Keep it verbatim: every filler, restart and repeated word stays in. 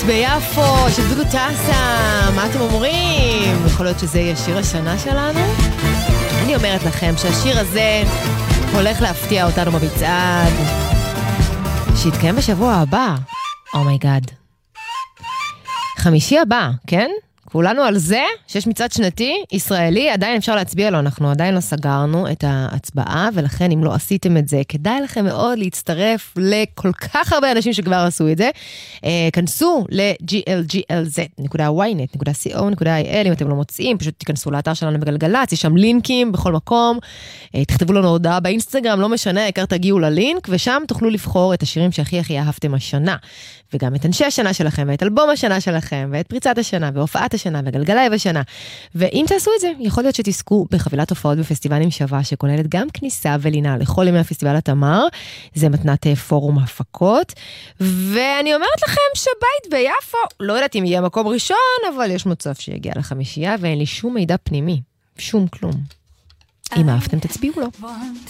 ביפו, של דודו טסה, מה אתם אומרים? יכול להיות שזה יהיה שיר השנה שלנו? אני אומרת לכם שהשיר הזה הולך להפתיע אותנו במצעד שיתקיים בשבוע הבא. אומייגאד. חמישי הבא, כן? כולנו על זה שיש מצעד שנתי ישראלי, עדיין אפשר להצביע לו, אנחנו עדיין לא סגרנו את ההצבעה, ולכן אם לא עשיתם את זה, כדאי לכם מאוד להצטרף לכל כך הרבה אנשים שכבר עשו את זה. כנסו ל-ג'י אל ג'י אל זד נקודה וואי נט נקודה סי או נקודה איי אל, אם אתם לא מוצאים, פשוט תיכנסו לאתר שלנו בגלגלצ, יש שם לינקים בכל מקום, תכתבו לנו הודעה באינסטגרם, לא משנה, העיקר תגיעו ללינק, ושם תוכלו לבחור את השירים שהכי הכי אהבתם השנה, וגם את אנשי השנה שלכם, ואת אלבום השנה שלכם, ואת פריצת השנה, והופעת השנה, וגלגלי בשנה. ואם תעשו את זה, יכול להיות שתזכו בחבילת הופעות בפסטיבלים שווה, שכוללת גם כניסה ולינה לכל ימי הפסטיבל התמר, זה מתנת פורום הפקות, ואני אומרת לכם שבית ביפו, לא יודעת אם יהיה מקום ראשון, אבל יש מצב שיגיע לחמישייה, ואין לי שום מידע פנימי, שום כלום. אם אהבתם תצביעו לו.